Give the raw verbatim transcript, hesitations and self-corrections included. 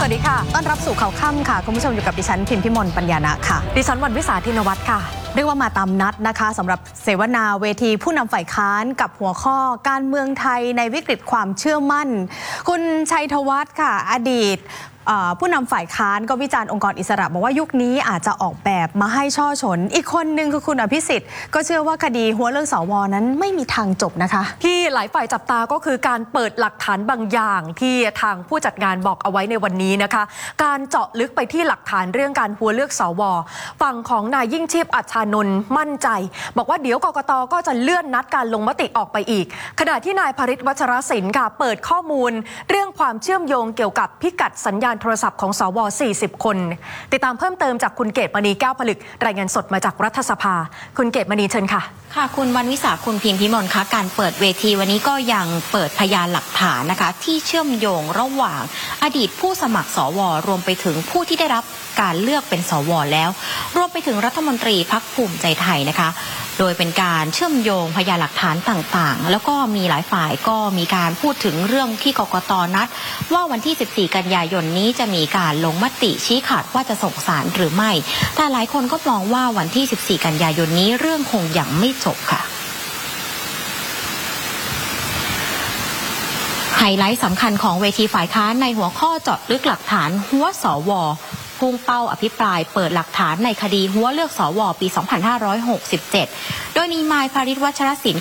วัสดีค่ะต้อนรับสู่ข่าวค่ำค่ะคุณผู้ชมอยู่กับดิฉันพิมพิมลปัญญาณะค่ะดิฉันวันวิสาธินวัฒน์ค่ะเรียกว่ามาตามนัดนะคะสำหรับเสวนาเวทีผู้นำฝ่ายค้านกับหัวข้อการเมืองไทยในวิกฤตความเชื่อมั่นคุณชัยธวัฒน์ค่ะอดีตผู้นำฝ่ายค้านก็วิจารณ์องค์กรอิสระบอกว่ายุคนี้อาจจะออกแบบมาให้ช่อฉนอีกคนหนึ่งคือคุณอภิสิทธิ์ก็เชื่อว่าคดีหัวเรื่องสวนั้นไม่มีทางจบนะคะที่หลายฝ่ายจับตาก็คือการเปิดหลักฐานบางอย่างที่ทางผู้จัดงานบอกเอาไว้ในวันนี้นะคะการเจาะลึกไปที่หลักฐานเรื่องการหัวเลือกสวฝั่งของนายยิ่งชีพอัชชานนท์มั่นใจบอกว่าเดี๋ยวกกต.ก็จะเลื่อนนัดการลงมติออกไปอีกขณะที่นายภริษฐ์วัชรศิลป์ค่ะเปิดข้อมูลเรื่องความเชื่อมโยงเกี่ยวกับพิกัดสัญญาณโทรศัพท์ของสวสี่สิบคนติดตามเพิ่มเติมจากคุณเกตมณีแก้วผลึกรายงานสดมาจากรัฐสภาคุณเกตมณีเชิญค่ะค่ะคุณวันวิสาคุณพิมพิมลคะการเปิดเวทีวันนี้ก็ยังเปิดพยานหลักฐานนะคะที่เชื่อมโยงระหว่างอดีตผู้สมัครสวรวมไปถึงผู้ที่ได้รับการเลือกเป็นสวแล้วรวมไปถึงรัฐมนตรีพรรคภูมิใจไทยนะคะโดยเป็นการเชื่อมโยงพยานหลักฐานต่างๆแล้วก็มีหลายฝ่ายก็มีการพูดถึงเรื่องที่กกต.นัดว่าวันที่สิบสี่กันยายนนี้จะมีการลงมติชี้ขาดว่าจะส่งศาลหรือไม่แต่หลายคนก็มองว่าวันที่สิบสี่กันยายนนี้เรื่องคงยังไม่จบค่ะไฮไลท์สำคัญของเวทีฝ่ายค้านในหัวข้อเจาะลึกหลักฐานหัวสวพุ่งเป้าอภิปรายเปิดหลักฐานในคดีหัวเลือกสวปี สองพันห้าร้อยหกสิบเจ็ด โดยมีนายภริษฐ์วัชรศิลป์